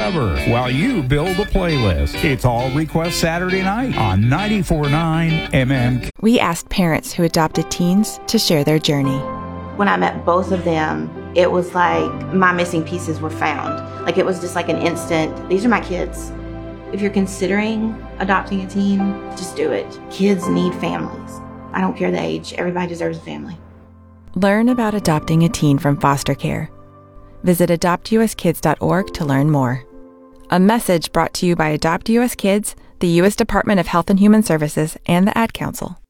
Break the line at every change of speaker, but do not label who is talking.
discover while you build a playlist. It's All Request Saturday night on 94.9 MMK.
We asked parents who adopted teens to share their journey.
When I met both of them, it was like my missing pieces were found. Like it was just like an instant, these are my kids. If you're considering adopting a teen, just do it. Kids need families. I don't care the age. Everybody deserves a family.
Learn about adopting a teen from foster care. Visit adoptuskids.org to learn more. A message brought to you by Adopt US Kids, the U.S. Department of Health and Human Services, and the Ad Council.